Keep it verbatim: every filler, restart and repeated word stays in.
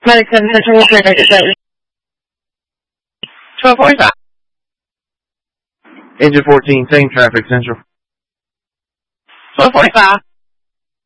Medic seven Central, what can I get that? twelve forty-five. Engine fourteen, same traffic, Central. twelve forty-five.